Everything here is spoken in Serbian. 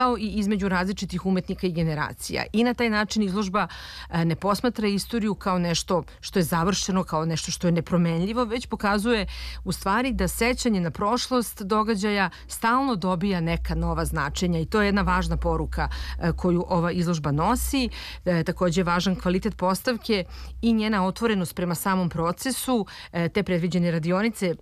kao i između različitih umetnika i generacija. I na taj način izložba ne posmatra istoriju kao nešto što je završeno, kao nešto što je nepromenljivo, već pokazuje u stvari da sećanje na prošlost događaja stalno dobija neka nova značenja i to je jedna važna poruka koju ova izložba nosi. Takođe je važan kvalitet postavke i njena otvorenost prema samom procesu. Te predviđene radionice